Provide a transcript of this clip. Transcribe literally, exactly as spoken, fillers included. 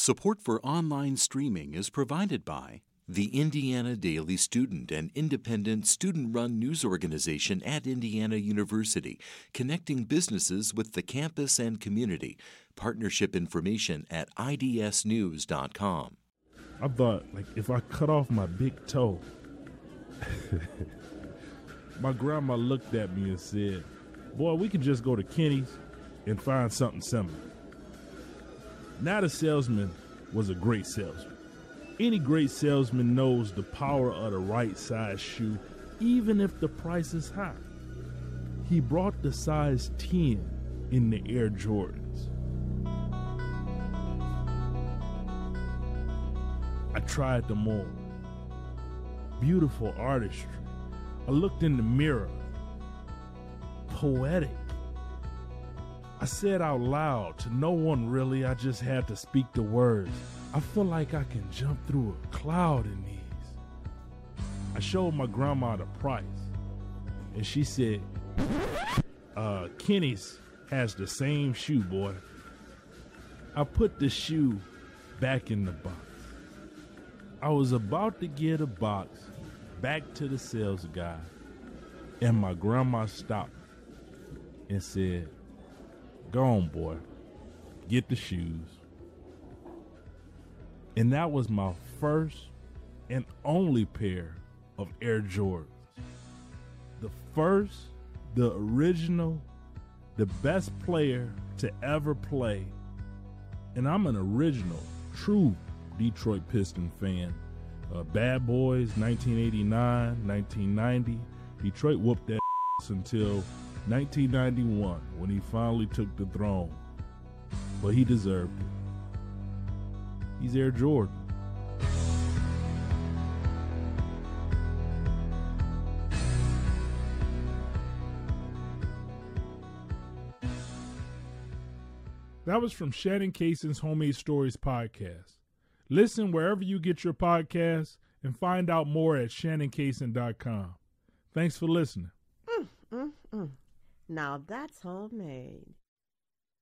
Support for online streaming is provided by the Indiana Daily Student, an independent student-run news organization at Indiana University, connecting businesses with the campus and community. Partnership information at I D S news dot com. I thought, like, if I cut off my big toe, my grandma looked at me and said, boy, we could just go to Kenny's and find something similar. Now the salesman was a great salesman. Any great salesman knows the power of the right size shoe, even if the price is high. He brought the size ten in the Air Jordans. I tried them on. Beautiful artistry. I looked in the mirror. Poetic. I said out loud to no one really, I just had to speak the words. I feel like I can jump through a cloud in these. I showed my grandma the price, and she said, uh, Kenny's has the same shoe, boy. I put the shoe back in the box. I was about to get a box back to the sales guy, and my grandma stopped and said, go on, boy, get the shoes. And that was my first and only pair of Air Jordans. The first, the original, the best player to ever play. And I'm an original, true Detroit Piston fan. Uh, Bad Boys, nineteen eighty-nine, nineteen ninety. Detroit whooped that ass until nineteen ninety-one when he finally took the throne. But he deserved it. He's Air Jordan. That was from Shannon Cason's Homemade Stories podcast. Listen wherever you get your podcasts and find out more at shannon cason dot com. Thanks for listening. Mm, mm, mm. Now that's homemade.